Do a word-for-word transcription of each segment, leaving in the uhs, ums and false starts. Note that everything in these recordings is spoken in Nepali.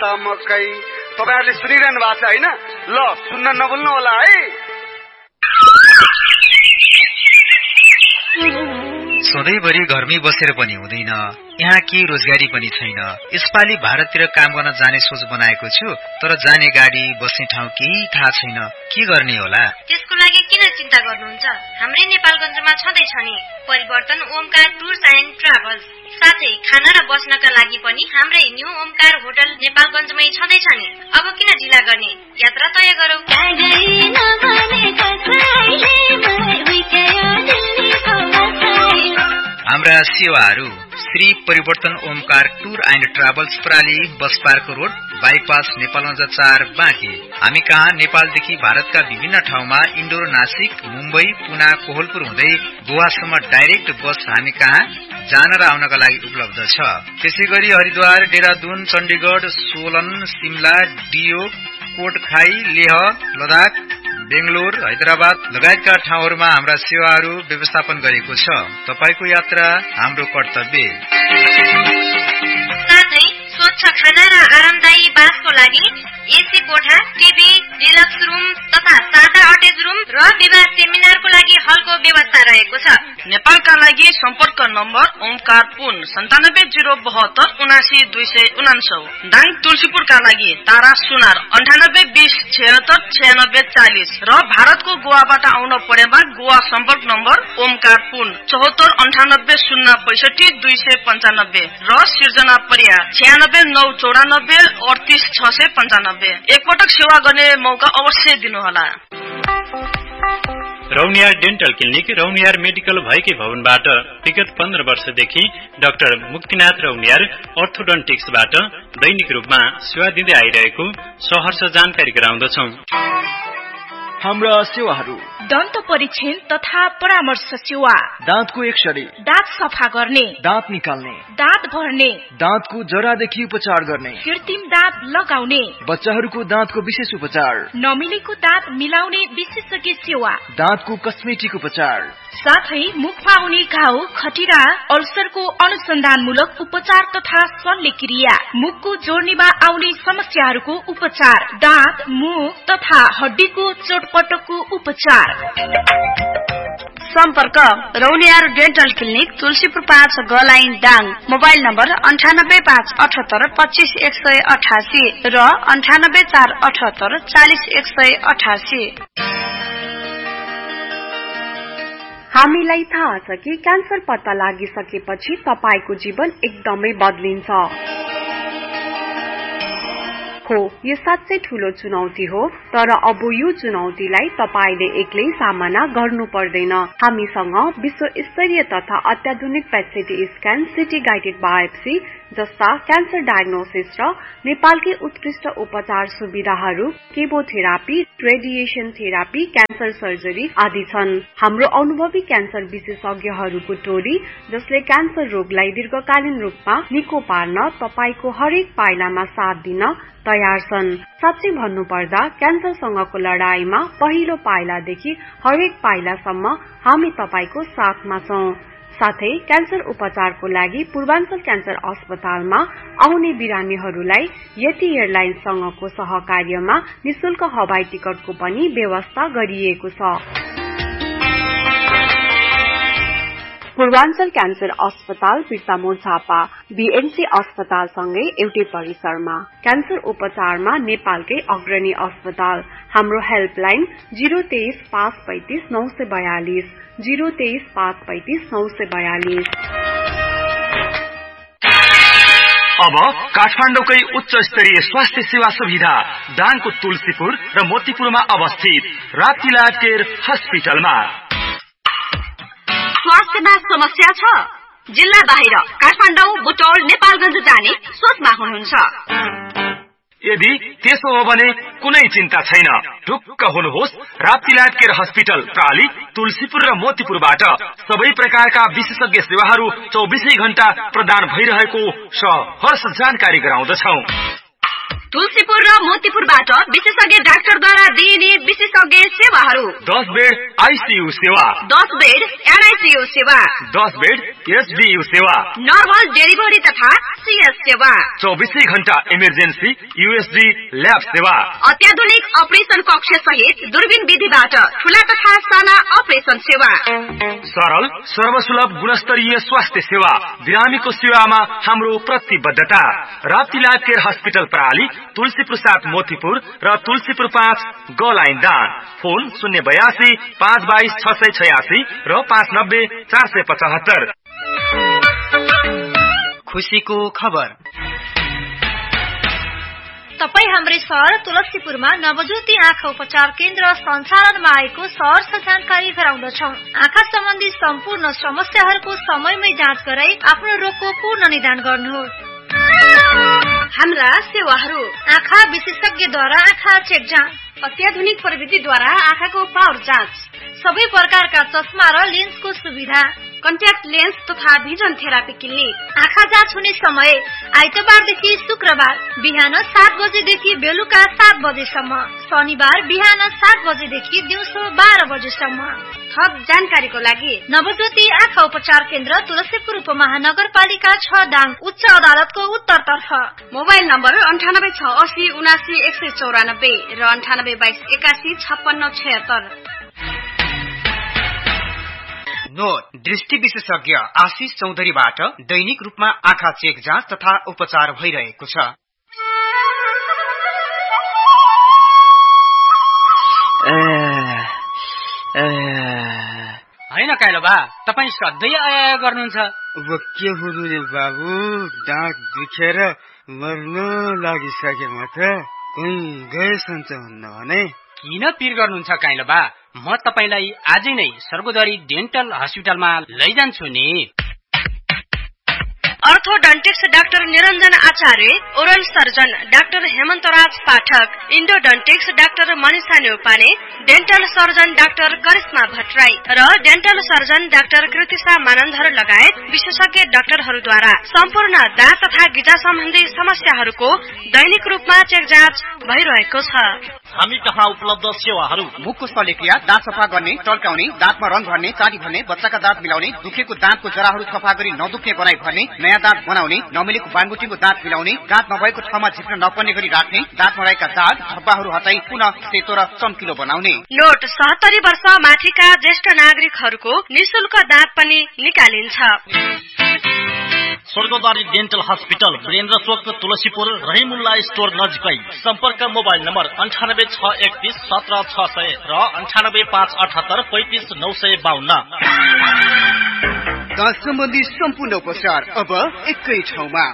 त मकै। तपाईहरुले सुनिरहनु भएको छ हैन? ल सुन्न नभुल्नु होला है। सधैँभरि घरमै बसेर पनि हुँदैन, यहाँ केही रोजगारी पनि छैन। यसपालि भारततिर काम गर्न जाने सोच बनाएको छु, तर जाने गाडी बस्ने ठाउँ केही थाहा छैन। के गर्ने होला? त्यसको लागि किन चिन्ता गर्नुहुन्छ? हाम्रै नेपालगञ्जमा छँदैछ नि परिवर्तन ओमकार टुर्स एन्ड ट्राभल्स। साथै खाना र बस्नका लागि पनि हाम्रै न्यू ओमकार होटल नेपालगञ्जमै छँदैछ नि। अब किन ढिला गर्ने? यात्रा तय गरौँ। हाम्रा सेवाहरू श्री परिवर्तन Omkar tour and travels प्राली bus park road bypass Nepalgunj चार बाँके। हामी कहाँ नेपालदेखि भारतका विभिन्न ठाउँमा इन्डोर नासिक मुम्बई पुना कोहलपुर हुँदै गोवासम्म डाइरेक्ट बस हामी कहाँ जान र आउनका लागि उपलब्ध छ। त्यसै गरी हरिद्वार देहरादून चण्डीगढ सोलन सिमला डियो कोटखाई लेह लद्दाख बेंगलोर हैदराबाद लगायतका ठाउँहरूमा हाम्रा सेवाहरू व्यवस्थापन गरेको छ। तपाईको यात्रा हाम्रो कर्तव्य। साथै स्वच्छ खाना र आरामदायी बासको लागि एसी कोठा, टिभी, डिलक्स रुम तथा सादा अटेच रुम र विवाह सेमिनारको लागि हलको व्यवस्था रहेको छ। नेपालका लागि सम्पर्क नम्बर ओमकार पुन सन्तानब्बे जिरो बहत्तर उनासी दुई सय उनान्सौ। दाङ तुलसीपुरका लागि तारा सुनार अन्ठानब्बे बीस छिहत्तर छयानब्बे चालिस र भारतको गोवाबाट आउन परेमा गोवा सम्पर्क नम्बर ओमकार पुन चौहत्तर अन्ठानब्बे शून्य पैसठी दुई सय पञ्चानब्बे र सिर्जना परिया छयानब्बे नौ चौरानब्बे अडतिस छ सय पञ्चानब्बे। एकपटक सेवा गर्ने मौका अवश्य दिनुहोला। Rauniyar dental clinic Rauniyar medical भएकै भवनबाट विगत पन्ध्र वर्षदेखि डाक्टर मुक्तिनाथ रौनियार अर्थोडन्टिक्सबाट दैनिक रूपमा सेवा दिँदै आइरहेको सहर्ष जानकारी गराउँदछौं। हाम्रा सेवाहरू दन्त परीक्षण तथा परामर्श सेवा, दाँतको एक्सरे, दाँत सफा गर्ने, दाँत निकाल्ने, दाँत भर्ने, दाँतको जरादेखि उपचार गर्ने, कृत्रिम दाँत लगाउने, बच्चाहरूको दाँतको विशेष उपचार, नमिलेको दाँत मिलाउने विशेषज्ञ सेवा, दाँतको कस्मेटिक उपचार, साथै मुखमा हुने घाउ, खटिरा, अल्सरको अनुसन्धानमूलक उपचार तथा शल्यक्रिया, मुखको जोड्नेमा आउने समस्याहरूको उपचार, दाँत, मुख तथा हड्डीको चोटपटकको उपचार। सम्पर्क रौनियार डेन्टल क्लिनिक तुलसीपुर पाँच गलाइन दाङ। मोबाइल नम्बर अन्ठानब्बे पाँच अठहत्तर पच्चीस एक सय अठासी र अन्ठानब्बे चार अठहत्तर चालिस एक सय अठासी। हामीलाई थाहा छ कि क्यान्सर पत्ता लागिसकेपछि तपाईको जीवन एकदमै बदलिन्छ। हो, यो साँच्चै ठूलो चुनौती हो, तर अब यो चुनौतीलाई तपाईले एक्लै सामना गर्नु पर्दैन। हामीसँग विश्व स्तरीय तथा अत्याधुनिक पेट स्क्यान, सिटी गाइडेड बायोप्सी जस्ता क्यान्सर डायग्नोसिस र नेपालकै उत्कृष्ट उपचार सुविधाहरू, chemotherapy, radiation therapy, cancer surgery आदि छन्। हाम्रो अनुभवी क्यान्सर विशेषज्ञहरूको टोली जसले क्यान्सर रोगलाई दीर्घकालीन रूपमा निको पार्न तपाईको हरेक पाइलामा साथ दिन तयार छन्। साँच्चै भन्नुपर्दा क्यान्सरसँगको लडाईमा पहिलो पाइलादेखि हरेक पाइलासम्म हामी तपाईको साथमा छौं। साथै क्यान्सर उपचारको लागि पूर्वाञ्चल क्यान्सर अस्पतालमा आउने बिरामीहरूलाई यति एयरलाइन्ससँगको सहकार्यमा निशुल्क हवाई टिकटको पनि व्यवस्था गरिएको छ। पूर्वाञ्चल क्यान्सर अस्पताल बिर्तामोड झापा बीएमसी अस्पतालसँगै एउटै परिसरमा। क्यान्सर उपचारमा नेपालकै अग्रणी अस्पताल। हाम्रो हेल्पलाइन जिरो तेइस पाँच पैंतिस नौ सय बयालिस जिरो तेइस पाँच पैंतिस नौ सय बयालिस। अब काठमाडौँकै उच्च स्तरीय स्वास्थ्य सेवा सुविधा दाङको तुलसीपुर र मोतीपुरमा अवस्थित राप्ती केयर हस्पिटलमा। स्वास्थ्यमा समस्या छ? जिल्ला बाहिर काठमाडौँ, बुटौल, नेपालगञ्ज जाने सोचमा हुनुहुन्छ? यदि त्यसो हो भने कुनै चिन्ता छैन। ढुक्क हुनुहोस्, राप्ती केयर हस्पिटल प्राली, तुलसीपुर र मोतीपुरबाट सबै प्रकारका विशेषज्ञ सेवाहरू चौबीसै घण्टा प्रदान भइरहेको सहर्ष जानकारी गराउँदछौ। तुलसीपुर र मोतीपुरबाट विशेषज्ञ डाक्टरद्वारा दिइने विशेषज्ञ सेवाहरू। दस बेड आईसीयू सेवा, दस बेड एनआईसीयू सेवा, दस बेड एचडीयू सेवा, नर्मल डेलिभरी तथा सीएस सेवा, चौबीसै घण्टा इमर्जेन्सी यूएसडी ल्याब सेवा, अत्याधुनिक अपरेसन कक्ष सहित दूरबीन विधिबाट ठूला तथा साना अपरेसन सेवा, सरल सर्वसुलभ गुणस्तरीय स्वास्थ्य सेवा। बिरामीको सेवामा हाम्रो प्रतिबद्धता। राप्ती लाइफ केयर हस्पिटल प्रणाली, तुलसीपुर सात मोतीपुर र तुलसीपुर पाँच गलाइन दान। फोन शून्य बयासी पाँच बाइस छ सय छयासी र पाँच नब्बे चार सय पचहत्तर। खुशीको खबर। तपाई हाम्रै सहर तुलसीपुरमा नवज्योति आँखा उपचार केन्द्र सञ्चालनमा आएको सहर जानकारी गराउँदछौ। आँखा सम्बन्धी सम्पूर्ण समस्याहरूको समयमै जाँच गराई आफ्नो रोगको पूर्ण निदान गर्नुहोस्। हाम्रा सेवाहरू: आँखा विशेषज्ञद्वारा आँखा चेक जाँच, अत्याधुनिक प्रविधिद्वारा आँखाको पावर जाँच, सबै प्रकारका चस्मा र लेन्सको सुविधा, कन्ट्याक्ट लेन्स तथा भिजन थेरापी क्लिनिक। आँखा जाँच हुने समय आइतबारदेखि शुक्रबार बिहान सात बजेदेखि बेलुका सात बजेसम्म, शनिबार बिहान सात बजेदेखि दिउँसो बाह्र बजेसम्म। थप जानकारीको लागि नवज्योति आँखा उपचार केन्द्र तुलसीपुर उपमहानगरपालिका छ दाङ उच्च अदालतको उत्तरतर्फ। मोबाइल नम्बर अन्ठानब्बे छ असी उनासी एक सय चौरानब्बे र अन्ठानब्बे बाइस एकासी छप्पन्न छयत्तर। नोट: दृष्टि विशेषज्ञ आशिष चौधरीबाट दैनिक रूपमा आँखा चेक जाँच तथा उपचार भइरहेको छ। होइन काइलो बा, तपाईँ सधैँ आया गर्नुहुन्छ। अब के हुनु रे बाबु, दाँत दुखेर मर्न लागिसके म त। कहीँ गएसन्छ हुन्न भने किन पिर गर्नुहुन्छ काइलो बा? म तपाईलाई आजै नै सर्गोदरी डेन्टल हस्पिटलमा लैजान्छु नि। अर्थोडन्टिक्स डाक्टर निरञ्जन आचार्य, ओरल सर्जन डाक्टर हेमन्तराज पाठक, इन्डोडन्टिक्स doctor Manisha Neupane, dental surgeon doctor Karishma Bhattarai र dental surgeon doctor Kritisha Manandhar लगायत विशेषज्ञ डाक्टरहरूद्वारा सम्पूर्ण दाँत तथा गिजा सम्बन्धी समस्याहरूको दैनिक रूपमा चेक जाँच भइरहेको छ। हामी कहाँ उपलब्ध सेवाहरू: मुखको शल्यक्रिया, दाँत सफा गर्ने, टल्काउने, दाँतमा रङ भर्ने, चाटी भर्ने, बच्चाका दाँत मिलाउने, दुखेको दाँतको जराहरू सफा गरी नदुख्ने बनाई भर्ने, नयाँ दाँत बनाउने, नमिलेको बाङगुटीको दाँत मिलाउने, दाँत नभएको ठाउँमा झिक्न नपर्ने गरी राख्ने, दाँतमा रहेका दाग धब्बाहरू हटाई पुनः सेतो र चम्किलो बनाउने। नोट: सत्तरी वर्ष माथिका ज्येष्ठ नागरिकहरूको निशुल्क दाँत पनि निकालिन्छ। स्वर्गदारी डेन्टल हस्पिटल, वीरेन्द्र चोक, तुलसीपुर, रहिमुल्ला स्टोर नजिकै। सम्पर्क मोबाइल नम्बर अन्ठानब्बे छ एकतीस सत्र छ सय र अन्ठानब्बे पाँच अठहत्तर पैंतिस नौ सय बाहन्न। दाँत सम्बन्धी सम्पूर्ण उपचार अब एकै ठाउँमा।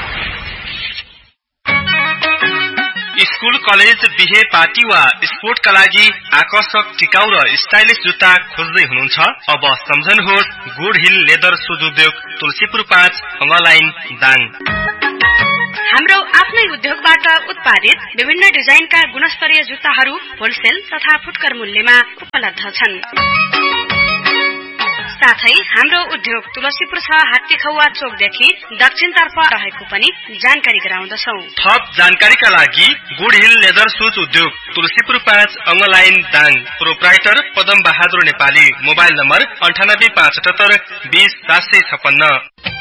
स्कूल, कलेज, बिहे, पार्टी वा स्पोर्टका लागि आकर्षक, टिकाउ र स्टाइलिश जुत्ता खोज्दै हुनुहुन्छ? अब सम्झनुहोस् गुड हिल लेदर सुज उद्योग, तुलसीपुर पाँच लाइन दाङ। हाम्रो आफ्नै उद्योगबाट उत्पादित विभिन्न डिजाइनका गुणस्तरीय जुत्ताहरू होलसेल तथा फुटकर मूल्यमा उपलब्ध छन्। साथै हाम्रो उद्योग तुलसीपुर छ हात्तीखौवा चोकदेखि दक्षिणतर्फ रहेको पनि जानकारी गराउँदछौ। थप जानकारीका लागि गुड हिल लेदर सुज उद्योग, तुलसीपुर पाँच line Dang. Proprietor Padam Bahadur Nepali. Mobile number अन्ठानब्बे पाँच अठहत्तर बीस सात सय छप्पन्न।